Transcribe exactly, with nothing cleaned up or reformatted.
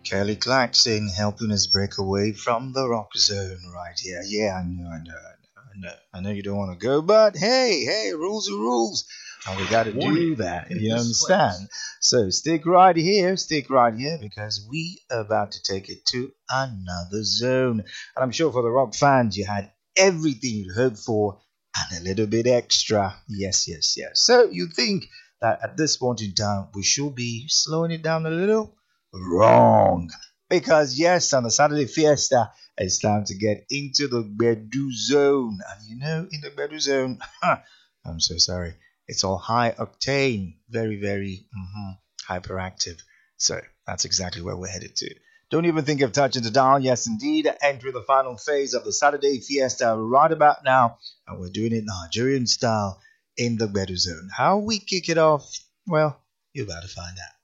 Kelly Clarkson helping us break away from the rock zone right here. Yeah, I know, I know, I know, I know. I know you don't want to go, but hey, hey, rules are rules. And we got to do Warning. that. It You displays. understand? So stick right here, stick right here, because we are about to take it to another zone. And I'm sure for the rock fans, you had everything you'd hoped for and a little bit extra. Yes, yes, yes. So you think that at this point in time, we should be slowing it down a little? Wrong. Because yes, on the Saturday Fiesta, it's time to get into the Bedu zone. And you know, in the Bedu zone, I'm so sorry, it's all high octane, very, very mhm, hyperactive. So that's exactly where we're headed to. Don't even think of touching the dial. Yes, indeed, entering the final phase of the Saturday Fiesta right about now. And we're doing it Nigerian style in the Bedu zone. How we kick it off? Well, you're about to find out.